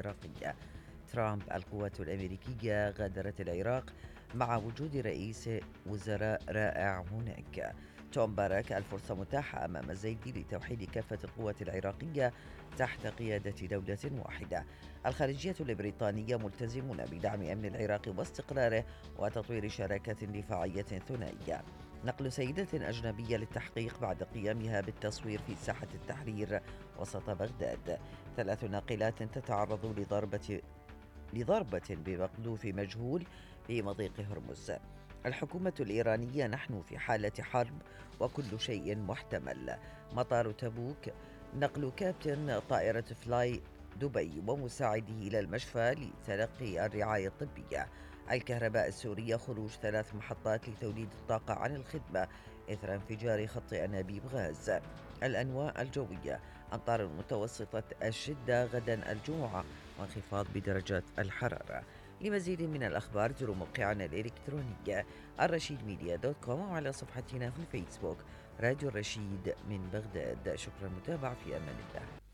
العراقية. ترامب: القوات الأمريكية غادرت العراق مع وجود رئيس وزراء رائع هناك. توم بارك: الفرصة متاحة أمام الزيدي لتوحيد كافة القوات العراقية تحت قيادة دولة واحدة. الخارجية البريطانية ملتزمون بدعم أمن العراق واستقراره وتطوير شراكة دفاعية ثنائية. نقل سيدة أجنبية للتحقيق بعد قيامها بالتصوير في ساحة التحرير وسط بغداد. 3 ناقلات تتعرض لضربة بمقذوف مجهول في مضيق هرمز. الحكومة الإيرانية: نحن في حالة حرب وكل شيء محتمل. مطار تبوك: نقل كابتن طائرة فلاي دبي ومساعده إلى المشفى لتلقي الرعاية الطبية. الكهرباء السورية: خروج 3 محطات لتوليد الطاقة عن الخدمة إثر انفجار خط أنابيب غاز. الأنواء الجوية: أمطار متوسطة الشدة غدا الجمعة وانخفاض بدرجات الحرارة. لمزيد من الأخبار زوروا موقعنا الإلكتروني الرشيدميديا.com، وعلى صفحتنا في الفيسبوك راديو الرشيد من بغداد. شكرا للمتابعة، في أمان الله.